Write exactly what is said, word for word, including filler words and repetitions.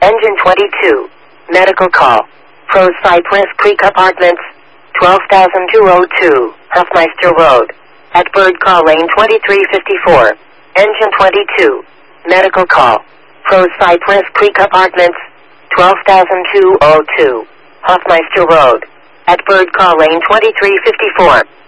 Engine twenty-two. Medical call. Pros Cypress Creek Apartments, twelve thousand two hundred two, Huffmeister Road. At Bird Call Lane twenty-three fifty-four. Engine twenty-two. Medical call. Pros Cypress Creek Apartments, twelve thousand two hundred two, Huffmeister Road. At Bird Call Lane twenty-three fifty-four.